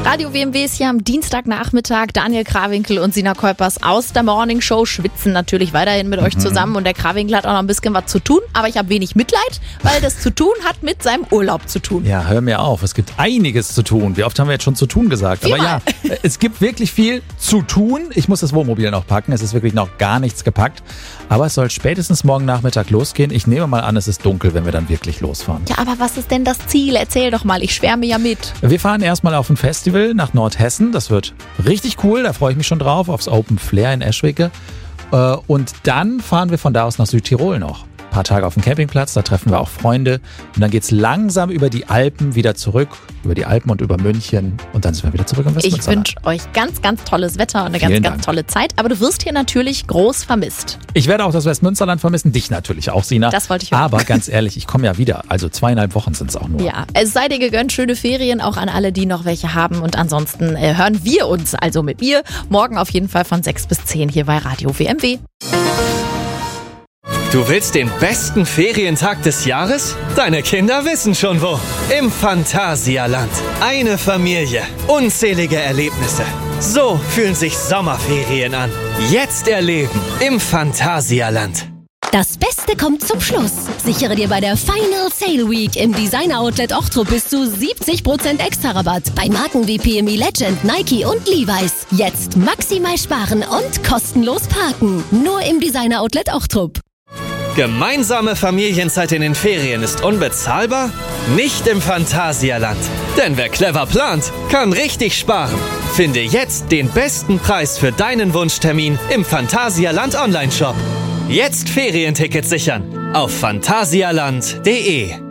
Radio WMW ist hier am Dienstagnachmittag. Daniel Krawinkel und Sina Kuipers aus der Morning Show schwitzen natürlich weiterhin mit euch zusammen. Und der Krawinkel hat auch noch ein bisschen was zu tun. Aber ich habe wenig Mitleid, weil das zu tun hat mit seinem Urlaub zu tun. Ja, hör mir auf. Es gibt einiges zu tun. Wie oft haben wir jetzt schon zu tun gesagt? Aber ja, es gibt wirklich viel zu tun. Ich muss das Wohnmobil noch packen. Es ist wirklich noch gar nichts gepackt. Aber es soll spätestens morgen Nachmittag losgehen. Ich nehme mal an, es ist dunkel, wenn wir dann wirklich losfahren. Ja, aber was ist denn das Ziel? Erzähl doch mal. Ich schwärme ja mit. Wir fahren erstmal auf ein Festival nach Nordhessen. Das wird richtig cool. Da freue ich mich schon drauf. Aufs Open Flair in Eschwege. Und dann fahren wir von da aus nach Südtirol noch. Ein paar Tage auf dem Campingplatz, da treffen wir auch Freunde. Und dann geht's langsam über die Alpen wieder zurück. Über die Alpen und über München. Und dann sind wir wieder zurück im Westmünsterland. Ich wünsche euch ganz, ganz tolles Wetter und eine ganz tolle Zeit. Aber du wirst hier natürlich groß vermisst. Ich werde auch das Westmünsterland vermissen. Dich natürlich auch, Sina. Das wollte ich hören. Aber ganz ehrlich, ich komme ja wieder. Also 2,5 Wochen sind es auch nur. Ja, es sei dir gegönnt. Schöne Ferien auch an alle, die noch welche haben. Und ansonsten hören wir uns, also mit mir, morgen auf jeden Fall von 6 bis 10 hier bei Radio WMW. Du willst den besten Ferientag des Jahres? Deine Kinder wissen schon wo. Im Phantasialand. Eine Familie. Unzählige Erlebnisse. So fühlen sich Sommerferien an. Jetzt erleben im Phantasialand. Das Beste kommt zum Schluss. Sichere dir bei der Final Sale Week im Designer Outlet Ochtrup bis zu 70% extra Rabatt bei Marken wie PME Legend, Nike und Levi's. Jetzt maximal sparen und kostenlos parken. Nur im Designer Outlet Ochtrup. Gemeinsame Familienzeit in den Ferien ist unbezahlbar? Nicht im Phantasialand. Denn wer clever plant, kann richtig sparen. Finde jetzt den besten Preis für deinen Wunschtermin im Phantasialand Online-Shop. Jetzt Ferientickets sichern auf phantasialand.de.